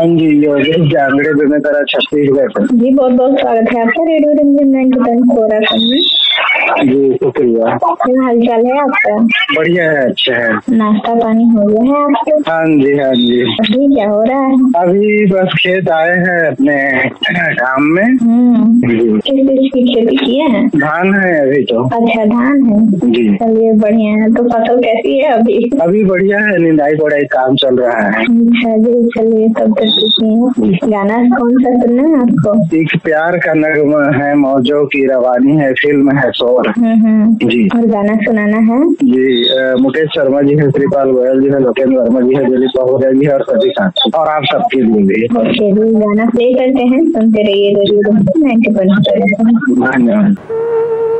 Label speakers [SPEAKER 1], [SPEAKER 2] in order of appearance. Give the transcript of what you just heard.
[SPEAKER 1] हाँ जी, योगेश जांगड़े में तरह छत्तीसगढ़ से।
[SPEAKER 2] जी बहुत बहुत स्वागत है आपका रेडियो रंजन 90.4 FM में।
[SPEAKER 1] जी शुक्रिया।
[SPEAKER 2] क्या हाल चाल है आपका?
[SPEAKER 1] बढ़िया है, अच्छा है।
[SPEAKER 2] नाश्ता पानी हो गया है आपको?
[SPEAKER 1] हाँ जी हाँ जी।
[SPEAKER 2] अभी क्या हो रहा है?
[SPEAKER 1] अभी बस खेत आए हैं अपने काम में।
[SPEAKER 2] किस चीज की खेती किए हैं?
[SPEAKER 1] धान है अभी तो।
[SPEAKER 2] अच्छा धान है
[SPEAKER 1] जी।
[SPEAKER 2] चलिए बढ़िया है। तो फसल कैसी है अभी?
[SPEAKER 1] अभी बढ़िया है, निंदाई कोड़ाई काम चल रहा है।
[SPEAKER 2] अच्छा जी चलिए तब तक ठीक है। गाना कौन सा सुनना है आपको?
[SPEAKER 1] एक प्यार का नगमा है, मौजों की रवानी है, फिल्म है शोर। जी।
[SPEAKER 2] और गाना सुनाना है?
[SPEAKER 1] जी मुकेश शर्मा जी है, श्रीपाल गोयल जी है, लोकेंद्र वर्मा जी है, दिलीप बहुरिया जी है और सभी साथी और आप सबके लिए भी।
[SPEAKER 2] ओके जी गाना प्ले करते हैं, सुनते रहिए रेडियो 90.4।
[SPEAKER 1] धन्यवाद।